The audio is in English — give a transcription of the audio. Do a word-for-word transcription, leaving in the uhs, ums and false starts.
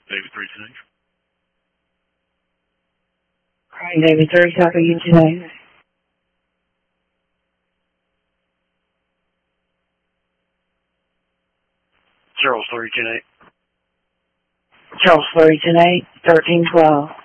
David three ten eight. Hi, David three, how are you today? Charles three ten eight. Charles three ten eight, thirteen twelve.